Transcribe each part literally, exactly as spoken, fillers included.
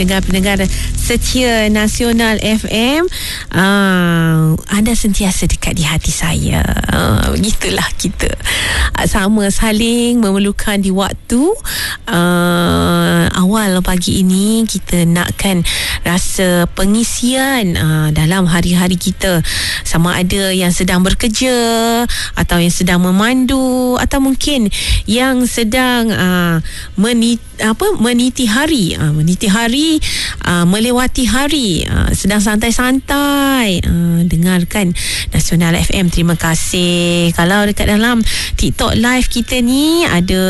Pendengar-pendengar setia Nasional F M, uh, anda sentiasa dekat di hati saya. uh, Begitulah kita, uh, sama saling memerlukan di waktu uh, awal pagi ini. Kita nakkan rasa pengisian uh, dalam hari-hari kita, sama ada yang sedang bekerja, atau yang sedang memandu, atau mungkin yang sedang uh, meniti, apa, meniti hari, uh, meniti hari Uh, melewati hari, uh, sedang santai-santai, uh, dengarkan Nasional F M. Terima kasih. Kalau dekat dalam TikTok live kita ni ada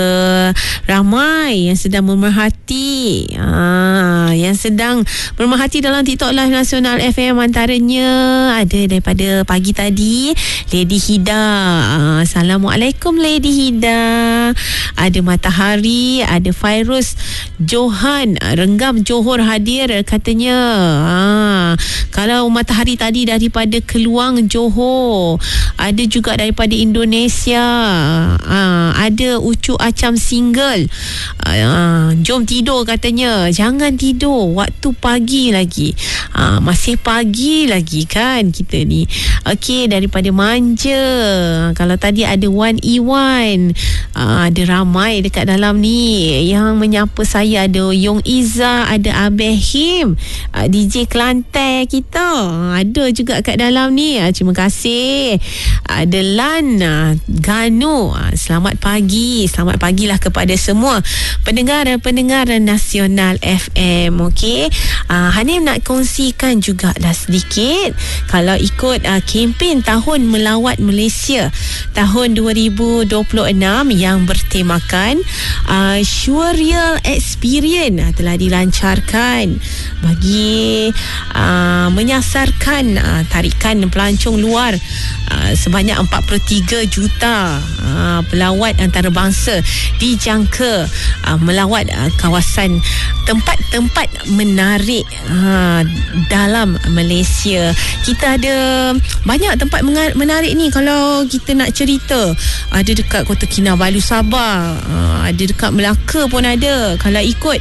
ramai yang sedang memerhati, uh, yang sedang memerhati dalam TikTok live Nasional F M. Antaranya ada daripada pagi tadi Lady Hida. uh, Assalamualaikum Lady Hida. Ada Matahari, ada Fairuz Johan, Renggam Johor hadir katanya. Ha, kalau Matahari tadi daripada Keluang Johor, ada juga daripada Indonesia. Ha, ada Ucu Acam Single. Ha, jom tidur katanya. Jangan tidur, waktu pagi lagi. Ha, masih pagi lagi kan kita ni. Okey, daripada Manja. Kalau tadi ada Wan Iwan, ha, ada ramai dekat dalam ni yang menyapa saya. Ada Yong Iza, ada Abeh Him, uh, D J Kelantan kita, uh, ada juga kat dalam ni. Uh, terima kasih. Ada uh, Lan uh, Gano. Uh, selamat pagi. Selamat pagilah kepada semua pendengar-pendengar Nasional F M. Okey. Uh, Hanim nak kongsikan jugalah sedikit. Kalau ikut uh, kempen Tahun Melawat Malaysia tahun dua ribu dua puluh enam yang bertemakan uh, Surreal Experience uh, telah dilancarkan bagi uh, menyasarkan uh, tarikan pelancong luar uh, sebanyak empat puluh tiga juta uh, pelawat antarabangsa dijangka uh, melawat uh, kawasan tempat-tempat menarik uh, dalam Malaysia. Kita ada banyak tempat menarik ni kalau kita nak cerita. Ada dekat Kota Kinabalu Sabah, uh, ada dekat Melaka pun ada. Kalau ikut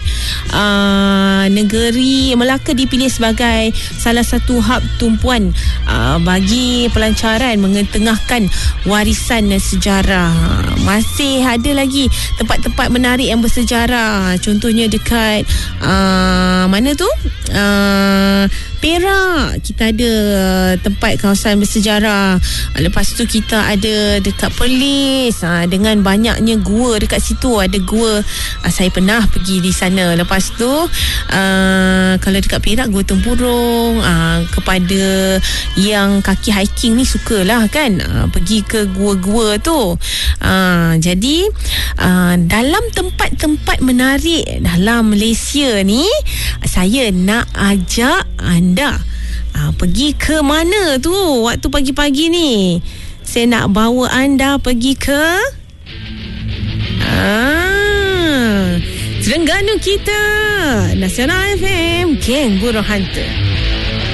uh, negeri Melaka dipilih sebagai salah satu hub tumpuan uh, bagi pelancaran mengetengahkan warisan sejarah. Masih ada lagi tempat-tempat menarik yang bersejarah. Contohnya dekat uh, mana tu? Uh, Perak, kita ada tempat kawasan bersejarah. Lepas tu kita ada dekat Perlis, ha, dengan banyaknya gua dekat situ. Ada gua, ha, saya pernah pergi di sana. Lepas tu uh, kalau dekat Perak, Gua Tempurung. uh, Kepada yang kaki hiking ni sukalah kan, uh, pergi ke gua-gua tu. uh, Jadi uh, dalam tempat-tempat menarik dalam Malaysia ni, saya nak ajak anda uh, pergi ke mana tu waktu pagi-pagi ni. Saya nak bawa anda pergi ke ah, Terengganu kita, Nasional F M, Geng Burung Hantu.